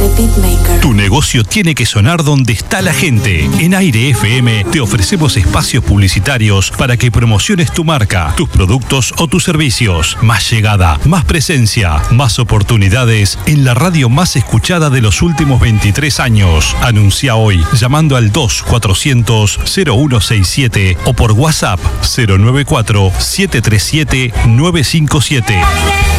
The Beatmaker. Tu negocio tiene que sonar donde está la gente. En Aire FM te ofrecemos espacios publicitarios para que promociones tu marca, tus productos o tus servicios. Más llegada, más presencia, más oportunidades en la radio más escuchada de los últimos 23 años. Anuncia hoy llamando al 2400-0167 o por WhatsApp 094-737-957.